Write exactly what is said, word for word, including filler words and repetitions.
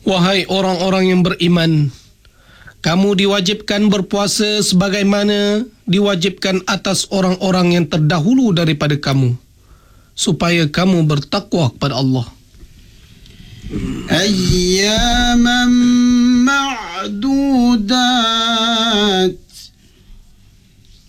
Wahai orang-orang yang beriman, kamu diwajibkan berpuasa sebagaimana diwajibkan atas orang-orang yang terdahulu daripada kamu, supaya kamu bertakwa kepada Allah. أيام